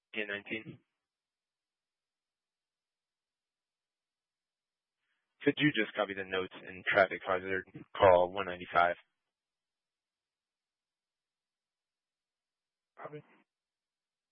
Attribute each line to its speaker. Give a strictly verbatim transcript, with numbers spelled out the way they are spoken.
Speaker 1: ten nineteen. Could you just copy the notes in traffic hazard call one ninety-five?